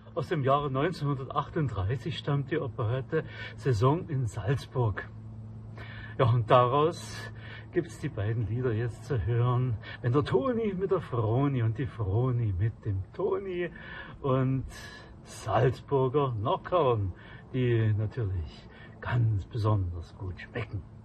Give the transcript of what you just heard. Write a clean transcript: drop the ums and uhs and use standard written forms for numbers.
Aus dem Jahre 1938 stammt die Operette Saison in Salzburg. Ja, und daraus gibt's die beiden Lieder jetzt zu hören. Wenn der Toni mit der Froni und die Froni mit dem Toni und Salzburger Nockern, die natürlich ganz besonders gut schmecken.